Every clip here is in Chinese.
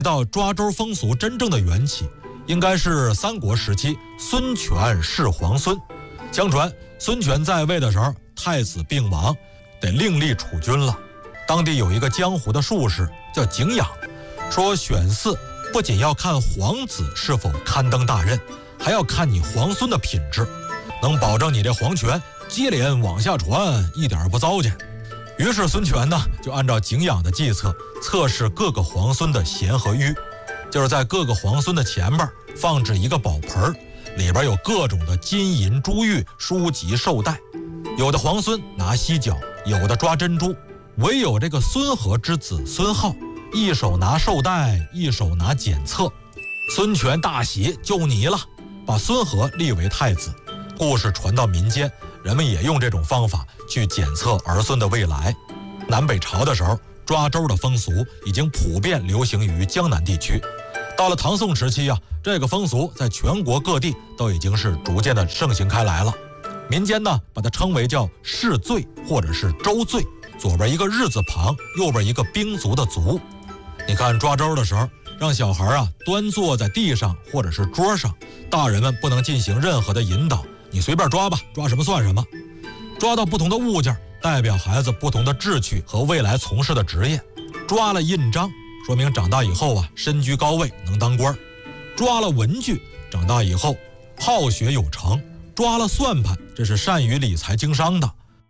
到抓周风俗真正的缘起，应该是三国时期孙权弑皇孙。相传孙权在位的时候，太子病亡，得另立储君了。当地有一个江湖的术士叫景仰，说选嗣不仅要看皇子是否堪登大任，还要看你皇孙的品质，能保证你这皇权接连往下传，一点不糟践。于是孙权呢，就按照景仰的计策，测试各个皇孙的贤和愚，就是在各个皇孙的前边放置一个宝盆，里边有各种的金银珠玉、书籍绶带。有的皇孙拿犀角，有的抓珍珠，唯有这个孙和之子孙浩，一手拿绶带，一手拿检测。孙权大喜，就你了，把孙和立为太子。故事传到民间，人们也用这种方法去检测儿孙的未来。南北朝的时候，抓周的风俗已经普遍流行于江南地区。到了唐宋时期啊，这个风俗在全国各地都已经是逐渐的盛行开来了。民间呢，把它称为叫世罪或者是周罪，左边一个日字旁，右边一个兵卒的卒。你看抓周的时候，让小孩啊端坐在地上或者是桌上，大人们不能进行任何的引导，你随便抓吧，抓什么算什么。抓到不同的物件，代表孩子不同的志趣和未来从事的职业。抓了印章，说明长大以后啊身居高位，能当官。抓了文具，长大以后好学有成。抓了算盘，这是善于理财经商的。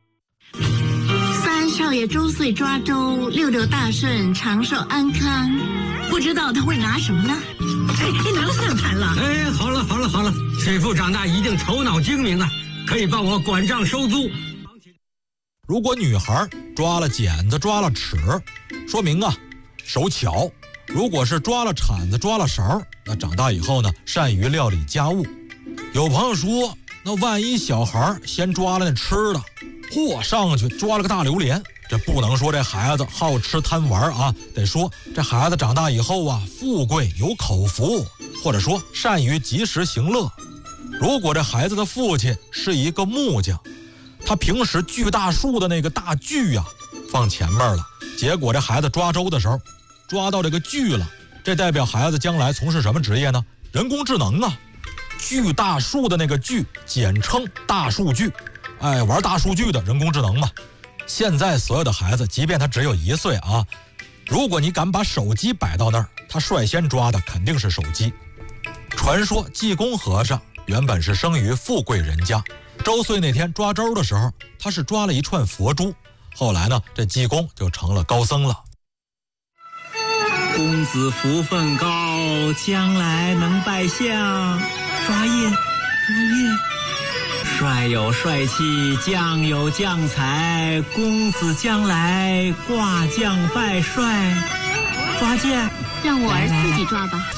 三少爷周岁抓周，六六大顺，长寿安康。不知道他会拿什么呢？你能算盘了？ 好了，水父长大一定头脑精明的，可以帮我管账收租。 如果女孩抓了剪子，抓了尺，说明啊手巧。如果是抓了铲子，抓了勺，那长大以后呢，善于料理家务。有朋友说，那万一小孩先抓了那吃的，上去抓了个大榴莲，这不能说这孩子好吃贪玩啊，得说这孩子长大以后啊富贵有口福，或者说善于及时行乐。如果这孩子的父亲是一个木匠，他平时锯大树的那个大锯啊放前面了，结果这孩子抓周的时候抓到这个锯了，这代表孩子将来从事什么职业呢？人工智能啊。锯大树的那个锯简称大数据，玩大数据的人工智能嘛。现在所有的孩子，即便他只有1岁啊，如果你敢把手机摆到那儿，他率先抓的肯定是手机。传说济公和尚原本是生于富贵人家，周岁那天抓周的时候，他是抓了一串佛珠，后来呢，这济公就成了高僧了。 公子福分高，将来能拜相。抓夜，帅有帅气，将有将才，公子将来挂将拜帅。抓剑， 让我儿自己抓吧。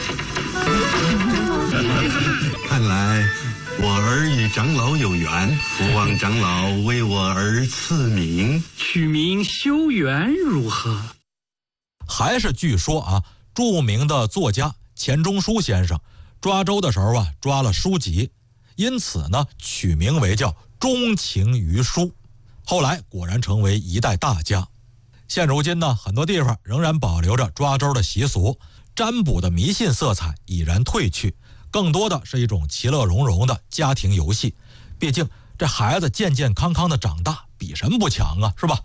看来我儿与长老有缘，不望长老为我儿赐名。 取名修缘如何？ 还是据说啊，著名的作家钱钟书先生抓周的时候啊，抓了书籍，因此呢，取名为叫钟情于书。后来果然成为一代大家。现如今呢，很多地方仍然保留着抓周的习俗，占卜的迷信色彩已然褪去，更多的是一种其乐融融的家庭游戏。毕竟这孩子健健康康的长大，比什么不强啊，是吧？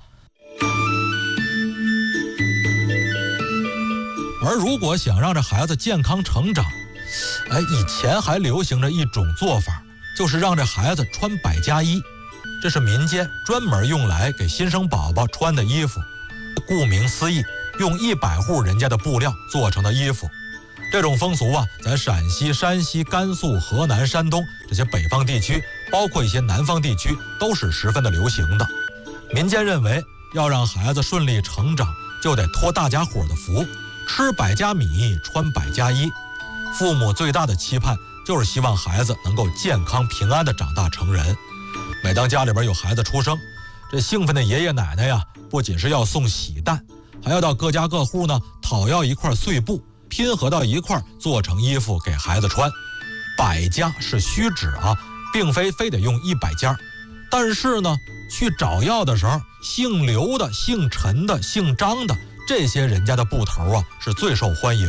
而如果想让这孩子健康成长，以前还流行着一种做法，就是让这孩子穿百家衣，这是民间专门用来给新生宝宝穿的衣服。顾名思义，用100户人家的布料做成的衣服。这种风俗啊，在陕西、山西、甘肃、河南、山东这些北方地区，包括一些南方地区，都是十分的流行的。民间认为，要让孩子顺利成长，就得托大家伙的福，吃百家米，穿百家衣。父母最大的期盼就是希望孩子能够健康平安地长大成人。每当家里边有孩子出生，这兴奋的爷爷奶奶呀，不仅是要送喜蛋，还要到各家各户呢讨要一块碎布，拼合到一块做成衣服给孩子穿。百家是虚指啊，并非得用100家。但是呢，去找药的时候，姓刘的、姓陈的、姓张的， 这些人家的部头啊是最受欢迎